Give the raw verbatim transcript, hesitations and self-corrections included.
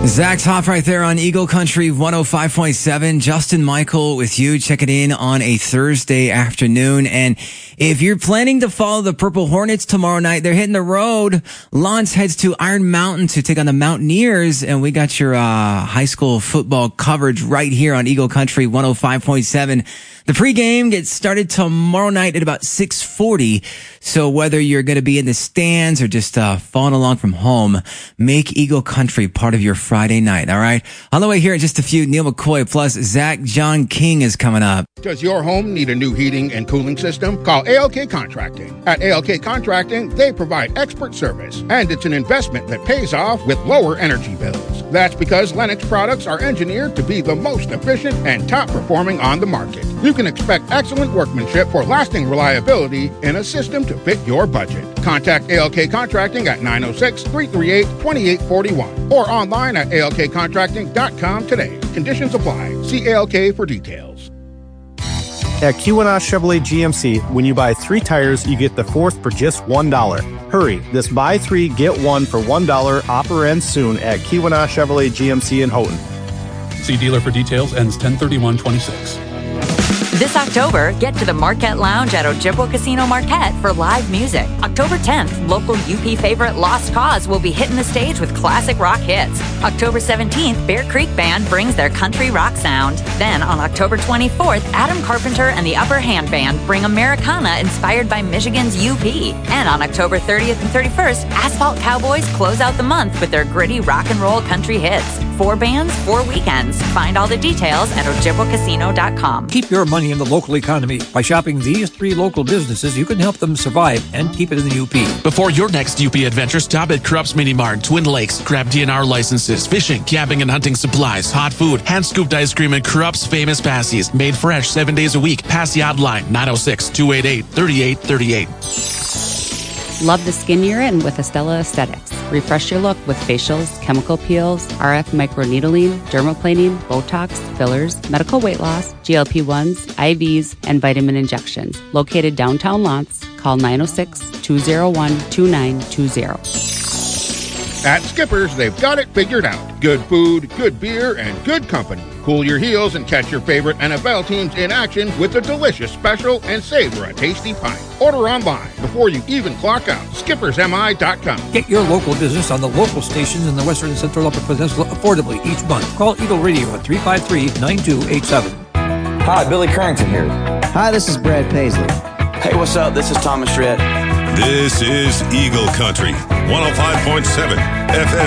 Zach Top right there on Eagle Country one oh five point seven. Justin Michael with you, checking in on a Thursday afternoon. And if you're planning to follow the Purple Hornets tomorrow night, they're hitting the road. Lance heads to Iron Mountain to take on the Mountaineers. And we got your uh high school football coverage right here on Eagle Country one oh five point seven. The pregame gets started tomorrow night at about six forty. So whether you're going to be in the stands or just uh, following along from home, make Eagle Country part of your Friday night. All right. On the way here in just a few, Neil McCoy plus Zach John King is coming up. Does your home need a new heating and cooling system? Call A L K Contracting. At A L K Contracting, they provide expert service, and it's an investment that pays off with lower energy bills. That's because Lennox products are engineered to be the most efficient and top performing on the market. You can expect excellent workmanship for lasting reliability in a system to fit your budget. Contact A L K Contracting at nine oh six, three three eight, two eight four one or online at A L K contracting dot com today. Conditions apply. See A L K for details. At Keweenaw Chevrolet G M C, when you buy three tires, you get the fourth for just one dollar. Hurry, this buy three, get one for one dollar offer ends soon at Keweenaw Chevrolet G M C in Houghton. See dealer for details, ends ten thirty-one twenty-six. This October, get to the Marquette Lounge at Ojibwa Casino Marquette for live music. October tenth, local U P favorite Lost Cause will be hitting the stage with classic rock hits. October seventeenth, Bear Creek Band brings their country rock sound. Then on October twenty-fourth, Adam Carpenter and the Upper Hand Band bring Americana inspired by Michigan's U P. And on October thirtieth and thirty-first, Asphalt Cowboys close out the month with their gritty rock and roll country hits. Four bands, four weekends. Find all the details at ojibwa casino dot com. Keep your money in the local economy. By shopping these three local businesses, you can help them survive and keep it in the U P. Before your next U P adventure, stop at Krupp's Mini Mart, Twin Lakes. Grab D N R licenses, fishing, camping, and hunting supplies, hot food, hand-scooped ice cream, and Krupp's famous passies. Made fresh seven days a week. Passy Outline, nine oh six, two eight eight, three eight three eight. Love the skin you're in with Estella Aesthetics. Refresh your look with facials, chemical peels, R F microneedling, dermaplaning, Botox, fillers, medical weight loss, G L P ones, I Vs, and vitamin injections. Located downtown Lance, call nine oh six, two oh one, two nine two oh. At Skipper's, they've got it figured out. Good food, good beer, and good company. Cool your heels and catch your favorite N F L teams in action with a delicious special and savor a tasty pint. Order online before you even clock out. Skippers M I dot com. Get your local business on the local stations in the Western and Central Upper Peninsula affordably each month. Call Eagle Radio at three five three, nine two eight seven. Hi, Billy Currington here. Hi, this is Brad Paisley. Hey, what's up? This is Thomas Rhett. This is Eagle Country, one oh five point seven F M.